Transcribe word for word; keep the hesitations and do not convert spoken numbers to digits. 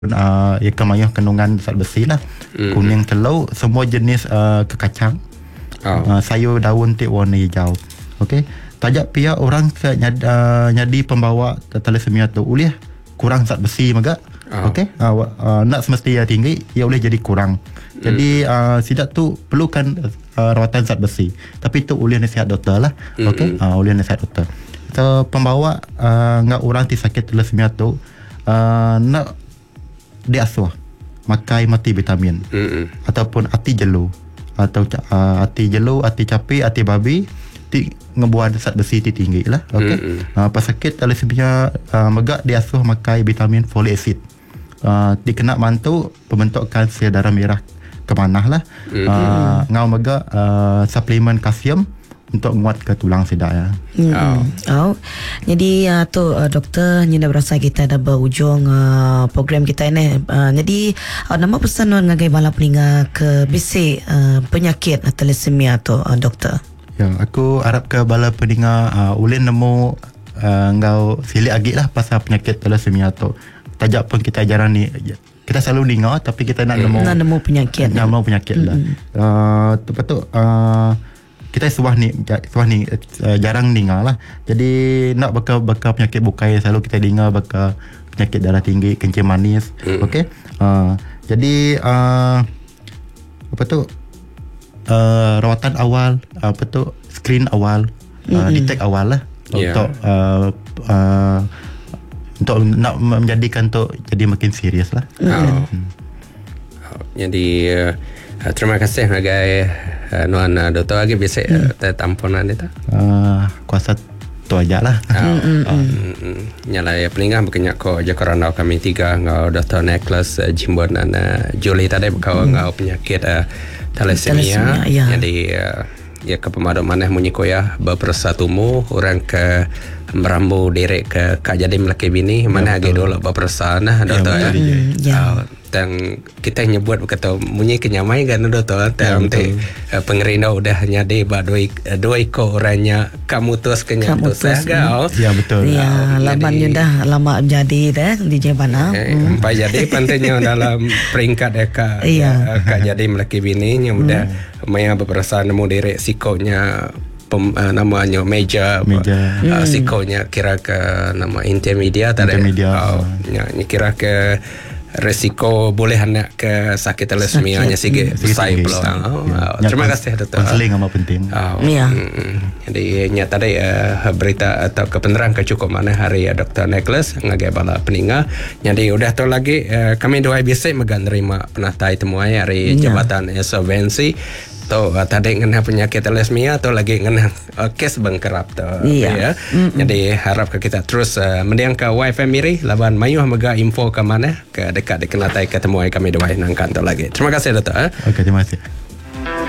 uh, ikan mayah kandungan zat besi lah. Mm. Kuning telur, semua jenis uh, kekacang. Oh. Uh, sayur daun tik warna hijau. Okey. Tajak pihak orang ke nyadi, uh, nyadi pembawa thalassemia tu boleh kurang zat besi maga. Oh. Okey. Uh, uh, nak semestinya tinggi, ia boleh jadi kurang. Mm. Jadi uh, sidak tu perlukan uh, rawatan zat besi. Tapi tu oleh nasihat doktor lah. Mm-hmm. Okey. Uh, oleh nasihat doktor. So, pembawa uh, ngak orang ti sakit thalassemia tu uh, nak diasuh makai multivitamin mm-hmm. ataupun ati jelu atau uh, ati jelu, ati capi, ati babi ti ngebuat zat besi ti tinggi lah. Okey. Mm-hmm. Uh, pasakit thalassemia uh, megak diasuh makai vitamin folic acid. Uh, ti kena bantu pembentukan sel darah merah kemanah lah. Mm-hmm. Uh, ngau megak uh, suplemen kalsium untuk menguat ke tulang sedak ya. Hmm. Oh. oh. Jadi uh, tu uh, doktor ni dah berasa kita dah berujung uh, program kita ini. Uh, jadi uh, nama pesan ngagai bala peninga ke bisi uh, penyakit thalassemia tu uh, doktor. Ya, aku harap ke bala peninga uh, ulin nemu uh, ngau silik agik lah pasal penyakit thalassemia tu. Tajak pun kita ajaran ni kita selalu dengar tapi kita nak nemu nak nemu penyakit. Nak nemu penyakit mm-hmm. lah. Uh, tu patut uh, kita suah ni suah ni uh, jarang dengar lah. Jadi nak bakal bakal penyakit bukai selalu kita dengar bakal penyakit darah tinggi, kencing manis. Mm. Okey. Uh, jadi uh, apa tu uh, rawatan awal, apa tu screen awal, uh, mm-hmm. detect awal lah yeah. untuk uh, uh, untuk nak menjadikan tu jadi makin serius lah. Oh. Hmm. Oh, jadi uh, terima kasih sebagai uh, nuan uh, doktor lagi bisa hmm. uh, tamponan itu. Uh, kuasa tu aja lah. Oh, mm, oh, mm. Mm, nyala ya pelingah berkenyak ko jakaranda kami tiga ngau doktor Nicholas uh, Jimbon dan uh, Julie tadi berkau mm. ngau penyakit uh, thalassemia. Ya. Jadi uh, ya ke pemadam maneh munyiko ya berpersatumu orang ke merambu direk ke kak jadi melaki bini mana ya, agi dulu berperasaan nah doktor ya. Ya. ya. Uh, dan kita nyebut kata munyi kenyamai kan doktor dan ya, uh, pengerina udah nyadi ba dua dua iko orangnya kamu terus kenyam tu saya ya betul ya uh, lama dah lama jadi dah di Jepana eh, hmm. sampai jadi pentingnya dalam peringkat eka ya. Kak jadi melaki bini yang udah hmm. maya berperasaan nemu direk sikonya Pem, uh, namanya meja, meja. Uh, hmm. sikonya kira ke nama intermedia tadi uh, ya, kira ke resiko boleh anak ke sakit thalassemia nya sige besar pula. Oh, ya. Terima kasih doktor. Konseling amat penting. Oh, ya. Mm, jadi nyata tadi uh, berita atau kebenaran kecukup mana hari uh, doktor Nicholas ngagai bala peninga. Jadi udah tu lagi uh, kami doa biasa megan nerima penatai temuai hari ya. Jabatan insolvensi. Atau uh, tadi ngena penyakit thalassemia atau lagi ngena uh, kes bengkerap tu iya. Ya. Jadi harap ke kita terus uh, mendiang ke wifi miri laban mayuh mega info ke mana ke dekat dekat natai ketemu kami doai nangkan tu lagi. Terima kasih doktor. Eh? Okey, terima kasih.